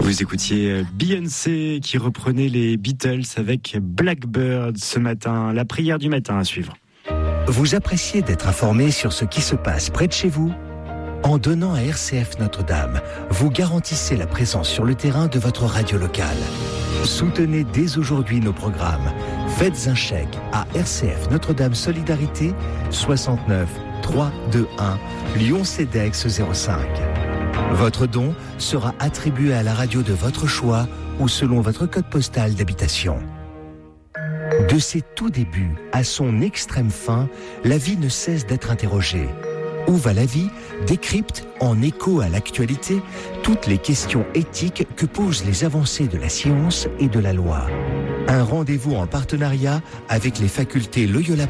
Vous écoutiez Beyoncé qui reprenait les Beatles avec Blackbird ce matin, la prière du matin à suivre. Vous appréciez d'être informé sur ce qui se passe près de chez vous ? En donnant à RCF Notre-Dame, vous garantissez la présence sur le terrain de votre radio locale. Soutenez dès aujourd'hui nos programmes. Faites un chèque à RCF Notre-Dame Solidarité 69 321 Lyon-Cedex 05. Votre don sera attribué à la radio de votre choix ou selon votre code postal d'habitation. De ses tout débuts à son extrême fin, la vie ne cesse d'être interrogée. Où va la vie décrypte, en écho à l'actualité, toutes les questions éthiques que posent les avancées de la science et de la loi. Un rendez-vous en partenariat avec les facultés Loyola